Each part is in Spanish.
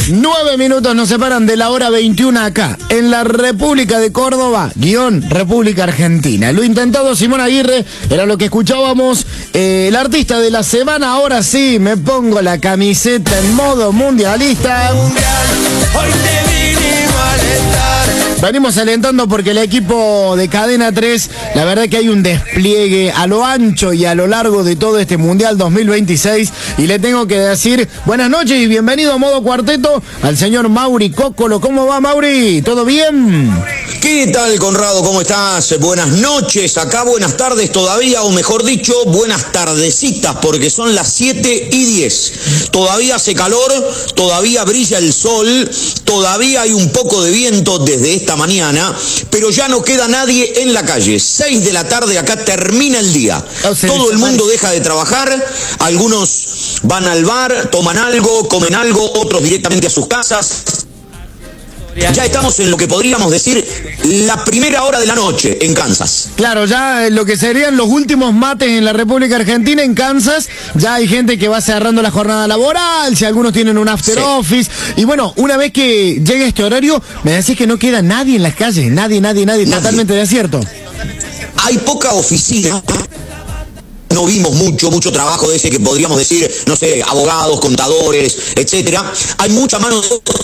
9 minutos nos separan de la hora 21 acá, en la República de Córdoba, República Argentina. Lo intentado Simón Aguirre era lo que escuchábamos. El artista de la semana, ahora sí, me pongo la camiseta en modo mundialista. Hoy te vinimos a alentar. Venimos alentando porque el equipo de Cadena 3, la verdad que hay un despliegue a lo ancho y a lo largo de todo este Mundial 2026. Y le tengo que decir buenas noches y bienvenido a Modo Cuarteto al señor Mauri Cóccolo. ¿Cómo va, Mauri? ¿Todo bien? ¿Qué tal, Conrado? ¿Cómo estás? Buenas noches, acá buenas tardes todavía, o mejor dicho, buenas tardecitas, porque son las 7:10. Todavía hace calor, todavía brilla el sol, todavía hay un poco de viento desde esta mañana, pero ya no queda nadie en la calle. 6 de la tarde, acá termina el día. Todo el mundo deja de trabajar, algunos van al bar, toman algo, comen algo, otros directamente a sus casas. Ya estamos en lo que podríamos decir la primera hora de la noche en Kansas. Claro, ya lo que serían los últimos mates en la República Argentina, en Kansas. Ya hay gente que va cerrando la jornada laboral, si algunos tienen un after office. Y bueno, una vez que llegue este horario, me decís que no queda nadie en las calles, nadie, totalmente desierto. Hay poca oficina. No vimos mucho trabajo de ese que podríamos decir, no sé, abogados, contadores, etcétera. Hay mucha mano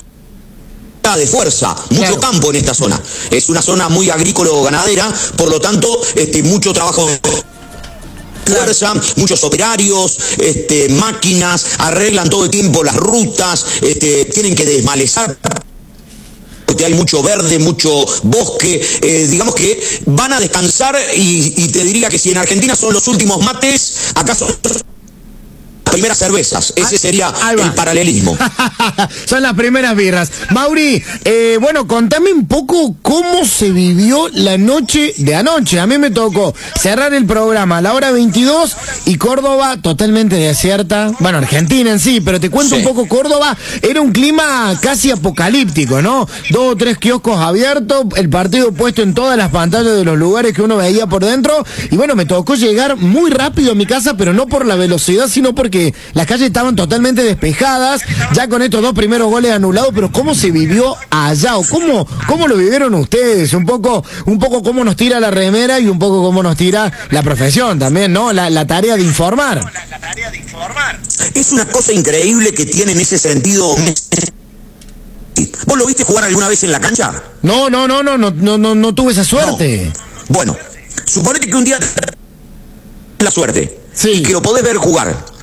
de fuerza, mucho campo en esta zona. Es una zona muy agrícola-ganadera, por lo tanto, mucho trabajo de fuerza, muchos operarios, máquinas, arreglan todo el tiempo las rutas, tienen que desmalezar. Porque hay mucho verde, mucho bosque, digamos que van a descansar y te diría que si en Argentina son los últimos mates, acá son primeras cervezas. Ese sería el paralelismo. Son las primeras birras. Mauri, bueno, contame un poco cómo se vivió la noche de anoche. A mí me tocó cerrar el programa a la hora 22 y Córdoba totalmente desierta. Bueno, Argentina en sí, pero te cuento un poco Córdoba. Era un clima casi apocalíptico, ¿no? 2 o 3 kioscos abiertos, el partido puesto en todas las pantallas de los lugares que uno veía por dentro. Y bueno, me tocó llegar muy rápido a mi casa, pero no por la velocidad, sino porque las calles estaban totalmente despejadas, ya con estos 2 primeros goles anulados. Pero ¿cómo se vivió allá? ¿O cómo lo vivieron ustedes? Un poco cómo nos tira la remera y un poco cómo nos tira la profesión también, ¿no? La tarea de informar. Es una cosa increíble que tiene en ese sentido. ¿Vos lo viste jugar alguna vez en la cancha? No tuve esa suerte. No. Bueno, suponete que un día la suerte. Sí. Y que lo podés ver jugar.